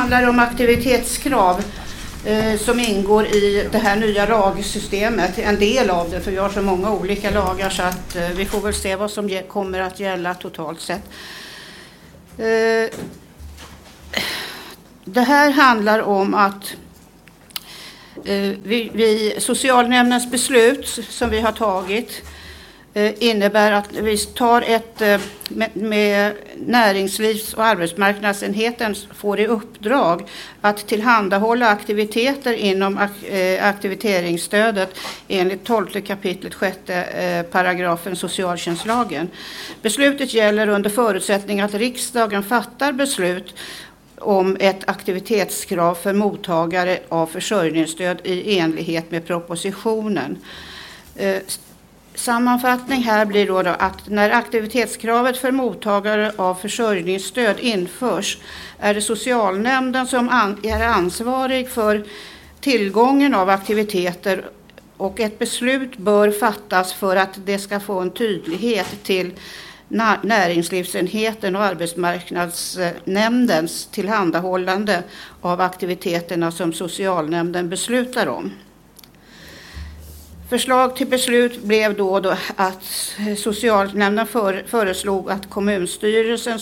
handlar om aktivitetskrav som ingår i det här nya lagsystemet. En del av det, för vi har så många olika lagar så att vi får väl se vad som kommer att gälla totalt sett. Det här handlar om att socialnämndens beslut som vi har tagit innebär att vi tar med näringslivs- och arbetsmarknadsenheten får i uppdrag att tillhandahålla aktiviteter inom aktiveringsstödet enligt 12 kapitlet 6 paragrafen socialtjänstlagen. Beslutet gäller under förutsättning att riksdagen fattar beslut om ett aktivitetskrav för mottagare av försörjningsstöd i enlighet med propositionen. Sammanfattning här blir då att när aktivitetskravet för mottagare av försörjningsstöd införs är det socialnämnden som är ansvarig för tillgången av aktiviteter, och ett beslut bör fattas för att det ska få en tydlighet till näringslivsenheten och arbetsmarknadsnämndens tillhandahållande av aktiviteterna som socialnämnden beslutar om. Förslag till beslut blev då att socialnämnden föreslog att kommunstyrelsen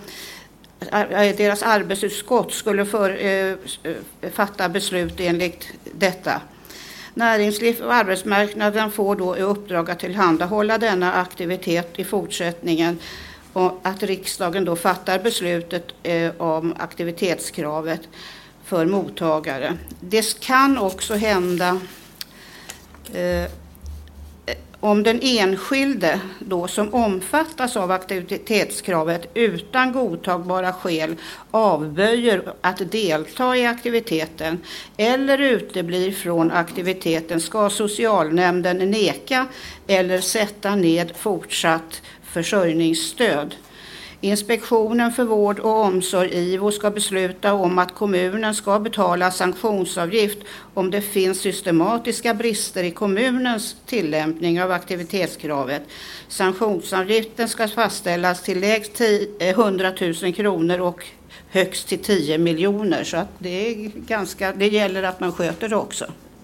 deras arbetsutskott skulle fatta beslut enligt detta. Näringsliv och arbetsmarknaden får då i uppdrag att tillhandahålla denna aktivitet i fortsättningen, och att riksdagen då fattar beslutet om aktivitetskravet för mottagare. Det kan också hända om den enskilde då som omfattas av aktivitetskravet utan godtagbara skäl avböjer att delta i aktiviteten eller uteblir från aktiviteten, ska socialnämnden neka eller sätta ned fortsatt försörjningsstöd. Inspektionen för vård och omsorg, IVO, ska besluta om att kommunen ska betala sanktionsavgift om det finns systematiska brister i kommunens tillämpning av aktivitetskravet. Sanktionsavgiften ska fastställas till lägst 100 000 kronor och högst till 10 miljoner. Så att det gäller att man sköter det också.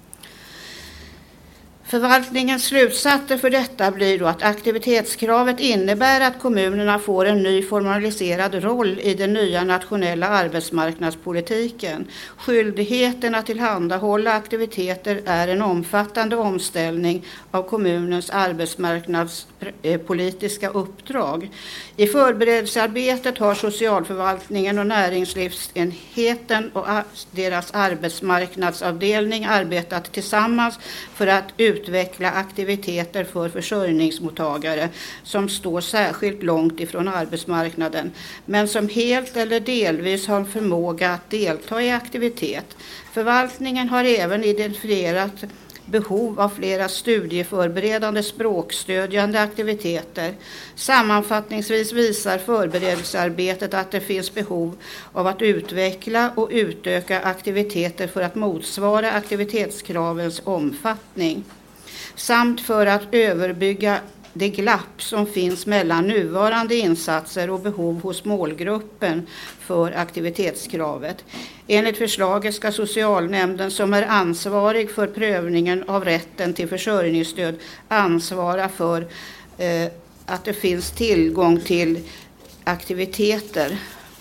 Förvaltningens slutsatser för detta blir då att aktivitetskravet innebär att kommunerna får en ny formaliserad roll i den nya nationella arbetsmarknadspolitiken. Skyldigheten att tillhandahålla aktiviteter är en omfattande omställning av kommunens arbetsmarknadspolitiska uppdrag. I förberedelsearbetet har socialförvaltningen och näringslivsenheten och deras arbetsmarknadsavdelning arbetat tillsammans för att utveckla aktiviteter för försörjningsmottagare som står särskilt långt ifrån arbetsmarknaden, men som helt eller delvis har förmåga att delta i aktivitet. Förvaltningen har även identifierat behov av flera studieförberedande språkstödjande aktiviteter. Sammanfattningsvis visar förberedelsearbetet att det finns behov av att utveckla och utöka aktiviteter för att motsvara aktivitetskravens omfattning, samt för att överbygga det glapp som finns mellan nuvarande insatser och behov hos målgruppen för aktivitetskravet. Enligt förslaget ska socialnämnden, som är ansvarig för prövningen av rätten till försörjningsstöd, ansvara för att det finns tillgång till aktiviteter.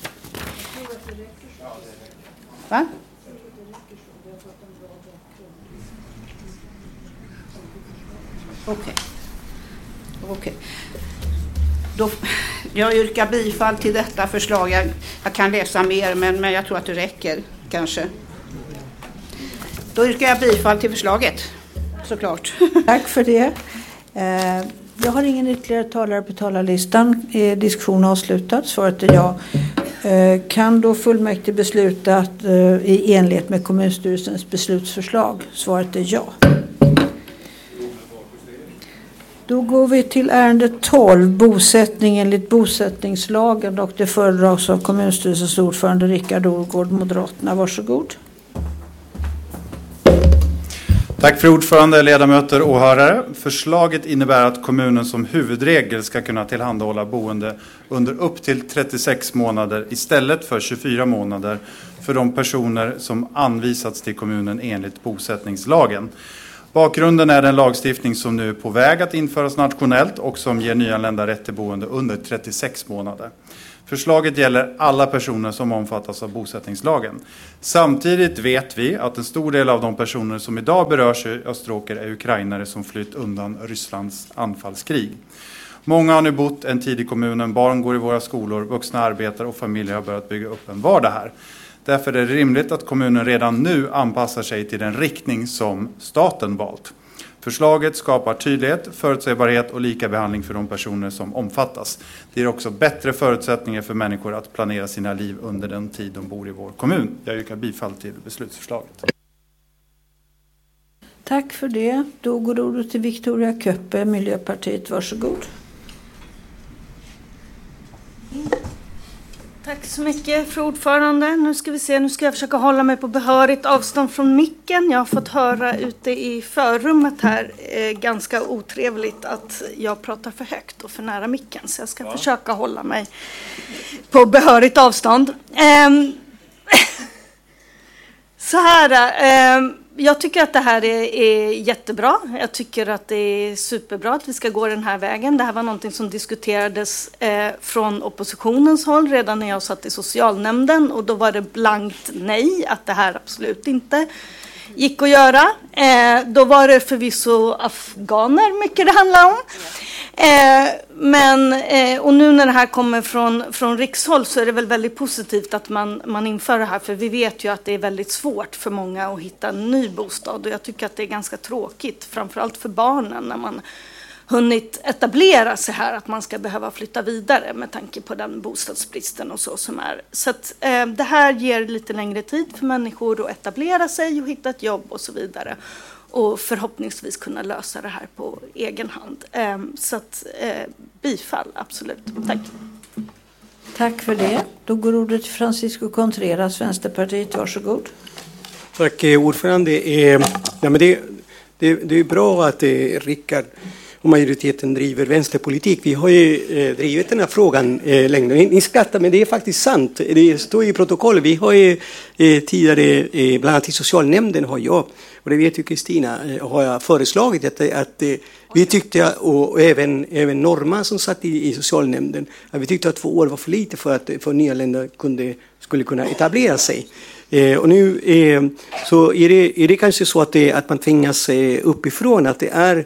Va? Okej. Jag yrkar bifall till detta förslag. Jag kan läsa mer, men jag tror att det räcker kanske. Då yrkar jag bifall till förslaget, såklart. Tack för det. Jag har ingen ytterligare talare på talarlistan. Diskussionen avslutad. Svaret är ja. Kan då fullmäktige besluta att i enlighet med kommunstyrelsens beslutsförslag? Svaret är ja. Då går vi till ärende 12, bosättning enligt bosättningslagen, och det föredras av kommunstyrelsens ordförande Rickard Orgård, Moderaterna. Varsågod. Tack för ordförande, ledamöter och åhörare. Förslaget innebär att kommunen som huvudregel ska kunna tillhandahålla boende under upp till 36 månader istället för 24 månader för de personer som anvisats till kommunen enligt bosättningslagen. Bakgrunden är den lagstiftning som nu är på väg att införas nationellt och som ger nyanlända rätt till boende under 36 månader. Förslaget gäller alla personer som omfattas av bosättningslagen. Samtidigt vet vi att en stor del av de personer som idag berörs i Österåker är ukrainare som flytt undan Rysslands anfallskrig. Många har nu bott en tid i kommunen, barn går i våra skolor, vuxna arbetar och familjer har börjat bygga upp en vardag här. Därför är det rimligt att kommunen redan nu anpassar sig till den riktning som staten valt. Förslaget skapar tydlighet, förutsägbarhet och lika behandling för de personer som omfattas. Det ger också bättre förutsättningar för människor att planera sina liv under den tid de bor i vår kommun. Jag yrkar bifall till beslutsförslaget. Tack för det. Då går ordet till Victoria Köppe, Miljöpartiet. Varsågod. Tack så mycket, fru ordförande. Nu ska vi se, nu ska jag försöka hålla mig på behörigt avstånd från micken. Jag har fått höra ute i förrummet här ganska otrevligt att jag pratar för högt och för nära micken. Så jag ska försöka hålla mig på behörigt avstånd. Så här, jag tycker att det här är jättebra. Jag tycker att det är superbra att vi ska gå den här vägen. Det här var någonting som diskuterades från oppositionens håll redan när jag satt i socialnämnden. Och då var det blankt nej, att det här absolut inte gick att göra. Då var det förvisso afghaner mycket det handlar om. Och nu när det här kommer från rikshåll så är det väl väldigt positivt att man inför det här. För vi vet ju att det är väldigt svårt för många att hitta en ny bostad. Och jag tycker att det är ganska tråkigt, framförallt för barnen när man hunnit etablera sig här, att man ska behöva flytta vidare med tanke på den bostadsbristen och så som är. Så att det här ger lite längre tid för människor att etablera sig och hitta ett jobb och så vidare. Och förhoppningsvis kunna lösa det här på egen hand. Så att bifall, absolut. Tack. Tack för det. Då går ordet till Francisco Contreras, Vänsterpartiet. Varsågod. Tack ordförande. Det är bra att Rickard och majoriteten driver vänsterpolitik. Vi har ju drivit den här frågan länge. Ni skrattar, men det är faktiskt sant. Det står i protokollet. Vi har ju tidigare, bland annat i socialnämnden har jag, och det vet ju Kristina, har jag föreslagit att vi tyckte, och även Norma som satt i socialnämnden, att vi tyckte att 2 år var för lite för att nyanlända skulle kunna etablera sig. Och nu så är det kanske så att man tvingas uppifrån, att det är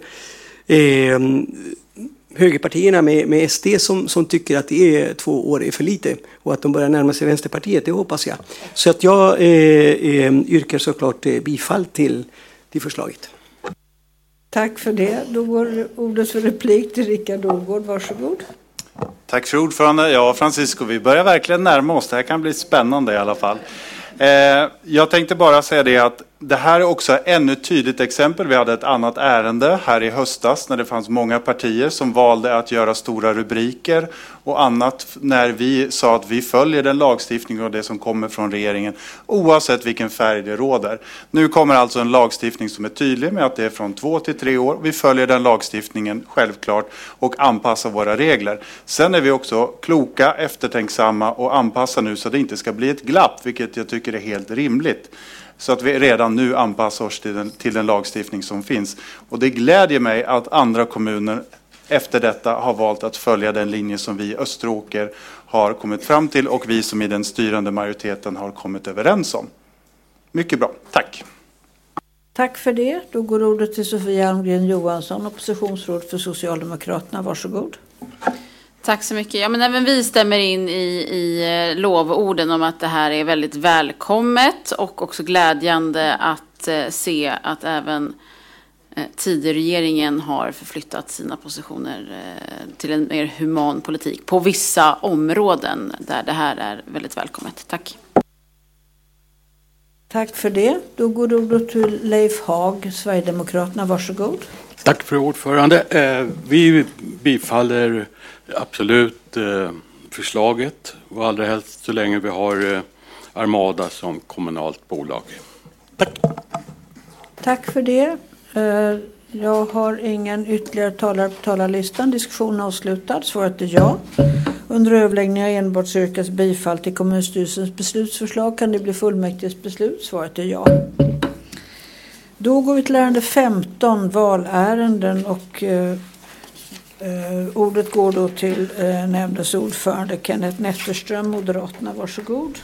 högerpartierna med SD som tycker att det är 2 år är för lite och att de börjar närma sig Vänsterpartiet, det hoppas jag. Så att jag yrkar såklart bifall till förslaget. Tack för det. Då går ordet för replik till Rickard Ågård. Varsågod. Tack för ordförande. Ja, Francisco, vi börjar verkligen närma oss. Det här kan bli spännande i alla fall. Jag tänkte bara säga det att det här är också ännu ett tydligt exempel. Vi hade ett annat ärende här i höstas när det fanns många partier som valde att göra stora rubriker och annat när vi sa att vi följer den lagstiftning och det som kommer från regeringen oavsett vilken färg det råder. Nu kommer alltså en lagstiftning som är tydlig med att det är från 2 till 3 år. Vi följer den lagstiftningen självklart och anpassar våra regler. Sen är vi också kloka, eftertänksamma och anpassar nu så att det inte ska bli ett glapp, vilket jag tycker är helt rimligt. Så att vi redan nu anpassar oss till den lagstiftning som finns. Och det glädjer mig att andra kommuner efter detta har valt att följa den linje som vi i Österåker har kommit fram till och vi som i den styrande majoriteten har kommit överens om. Mycket bra, tack. Tack för det. Då går ordet till Sofia Almgren Johansson, oppositionsråd för Socialdemokraterna. Varsågod. Tack så mycket. Ja, men även vi stämmer in i lovorden om att det här är väldigt välkommet och också glädjande att se att även Tidöregeringen har förflyttat sina positioner till en mer human politik på vissa områden där det här är väldigt välkommet. Tack. Tack för det. Då går ordet till Leif Haag, Sverigedemokraterna. Varsågod. Tack för ordförande. Vi bifaller absolut förslaget och allra helst så länge vi har Armada som kommunalt bolag. Tack. Tack för det. Jag har ingen ytterligare talare på talarlistan. Diskussionen avslutad. Svaret är ja. Under överläggningar enbart yrkas bifall till kommunstyrelsens beslutsförslag. Kan det bli fullmäktiges beslut? Svaret är ja. Då går vi till ärende 15, valärenden, och ordet går då till nämndens ordförande Kenneth Netterström, Moderaterna. Varsågod.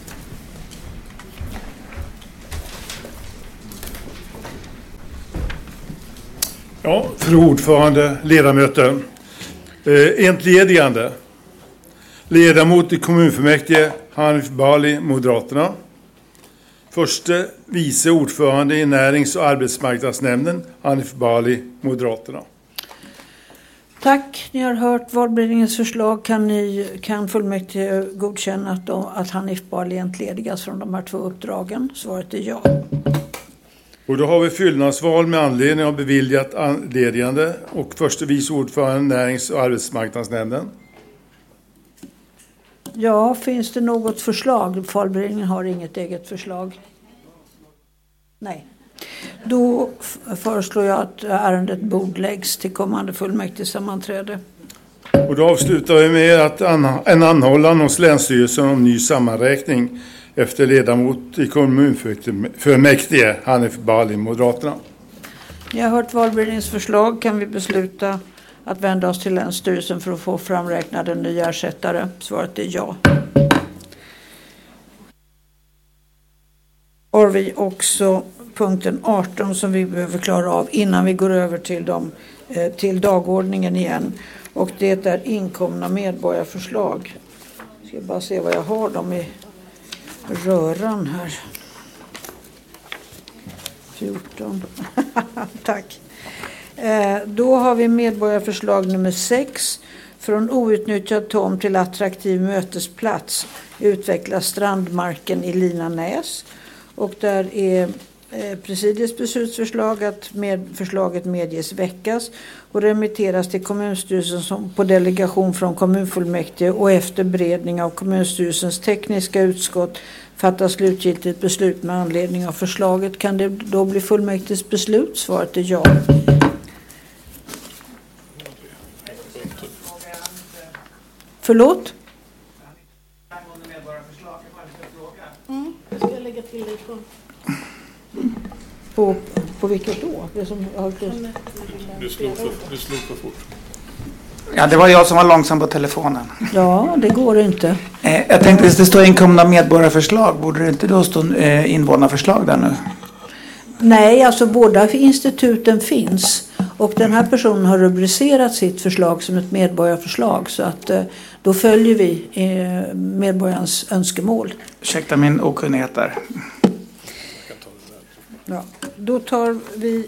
Ja, fru ordförande, ledamöter. Entledigande. Ledamot i kommunfullmäktige Hanif Bali, Moderaterna. Förste vice ordförande i närings- och arbetsmarknadsnämnden Hanif Bali, Moderaterna. Tack, ni har hört valberedningens förslag. Kan fullmäktige godkänna att Hanif Bali entledigas från de här 2 uppdragen? Svaret är ja. Och då har vi fyllnadsval med anledning av beviljat entledigande och förste vice ordförande närings- och arbetsmarknadsnämnden. Ja, finns det något förslag? Valberedningen har inget eget förslag. Nej. Då föreslår jag att ärendet bordläggs till kommande fullmäktigesammanträde. Och då avslutar vi med att en anhållan hos Länsstyrelsen om ny sammanräkning efter ledamot i kommunfullmäktige Hanif Bali, Moderaterna. Ni har hört valberedningens förslag. Kan vi besluta att vända oss till Länsstyrelsen för att få framräknad en ny ersättare? Svaret är ja. Har vi också punkten 18 som vi behöver klara av innan vi går över till dagordningen igen. Och det är inkomna medborgarförslag. Jag ska bara se vad jag har dem i röran här. 14. Tack. Då har vi medborgarförslag nummer 6. Från outnyttjad tom till attraktiv mötesplats. Utveckla strandmarken i Linanäs. Och där är presidiets beslutsförslag att förslaget medges väckas och remitteras till kommunstyrelsen som på delegation från kommunfullmäktige och efter beredning av kommunstyrelsens tekniska utskott fattar slutgiltigt beslut med anledning av förslaget. Kan det då bli fullmäktiges beslut? Svaret är ja. Förlåt? Ska jag lägga till dig På vilket då? Det som Du slog för fort. Ja, det var jag som var långsam på telefonen. Ja, det går inte. Jag tänkte att det står inkomna medborgarförslag. Borde det inte då stå invånarförslag där nu? Nej, alltså båda instituten finns. Och den här personen har rubricerat sitt förslag som ett medborgarförslag. Så att då följer vi medborgarens önskemål. Ursäkta min okunnighet där. Ja, då tar vi...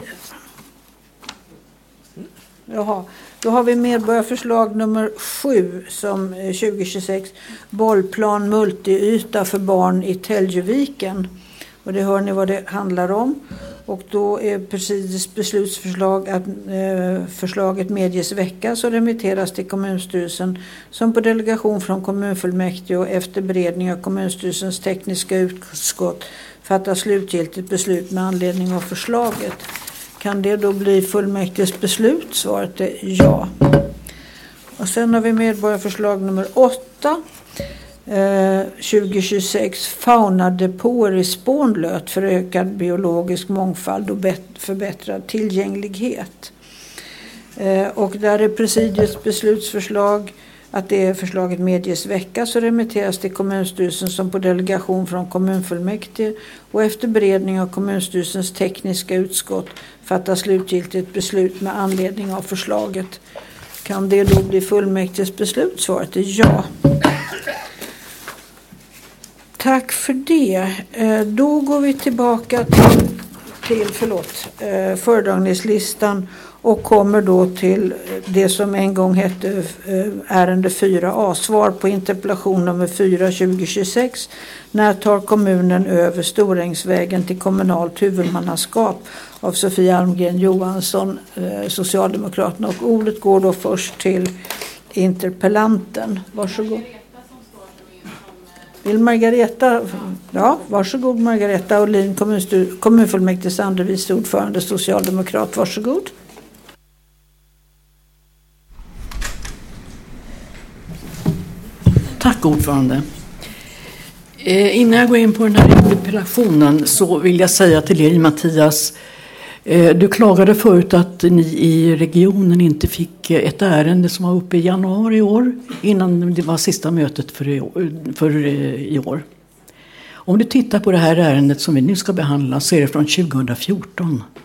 Jaha, då har vi medborgarförslag nummer 7 som 2026. Bollplan multiyta för barn i Täljeviken. Och det hör ni vad det handlar om. Och då är presidiets beslutsförslag att förslaget medges väckas och remitteras till kommunstyrelsen som på delegation från kommunfullmäktige och efter beredning av kommunstyrelsens tekniska utskott fattar slutgiltigt beslut med anledning av förslaget. Kan det då bli fullmäktiges beslut? Svaret är ja. Och sen har vi medborgarförslag nummer 8. 2026 faunadepåer i Spånlöt för ökad biologisk mångfald och förbättrad tillgänglighet. Och där är presidiets beslutsförslag att det förslaget medges väckas och remitteras till kommunstyrelsen som på delegation från kommunfullmäktige och efter beredning av kommunstyrelsens tekniska utskott fattar slutgiltigt beslut med anledning av förslaget. Kan det då bli fullmäktiges beslut? Svaret är ja. Tack för det. Då går vi tillbaka till föredragningslistan och kommer då till det som en gång hette ärende 4a. Svar på interpellation nummer 4 2026. När tar kommunen över Storängsvägen till kommunalt huvudmannaskap? Av Sofia Almgren Johansson, Socialdemokraterna. Och ordet går då först till interpellanten. Varsågod. Vill Margareta? Ja, varsågod Margareta Olin, kommunfullmäktiges andre vice ordförande, socialdemokrat. Varsågod. Tack ordförande. Innan jag går in på den här interpellationen så vill jag säga till er, Mattias, du klagade förut att ni i regionen inte fick ett ärende som var uppe i januari i år innan det var sista mötet för i år. Om du tittar på det här ärendet som vi nu ska behandla så är det från 2014.